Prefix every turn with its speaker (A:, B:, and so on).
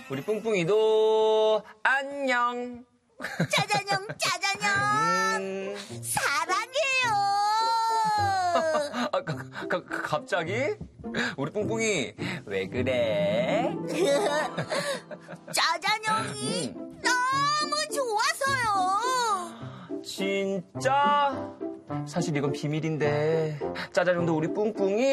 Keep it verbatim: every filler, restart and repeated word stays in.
A: 우리 뿡뿡이도 안녕.
B: 짜잔형, 짜잔형.
A: 음.
B: 사랑해요.
A: 아, 가, 가, 갑자기? 우리 뿡뿡이 왜 그래?
B: 짜잔형이
A: 음.
B: 너무 좋아서요.
A: 진짜? 사실 이건 비밀인데 짜자정도 우리 뿡뿡이